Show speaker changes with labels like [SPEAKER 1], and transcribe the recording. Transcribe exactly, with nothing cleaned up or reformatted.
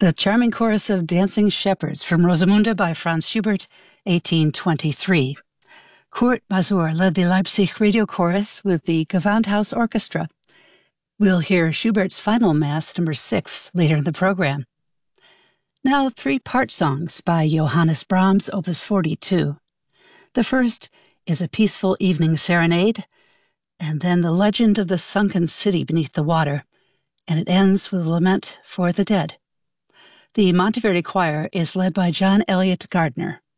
[SPEAKER 1] The charming chorus of Dancing Shepherds from Rosamunde by Franz Schubert, eighteen twenty-three. Kurt Masur led the Leipzig Radio Chorus with the Gewandhaus Orchestra. We'll hear Schubert's Final Mass number six later in the program. Now, three part songs by Johannes Brahms, Opus forty-two. The first is a peaceful evening serenade, and then the legend of the sunken city beneath the water, and it ends with a lament for the dead. The Monteverdi Choir is led by John Elliott Gardner.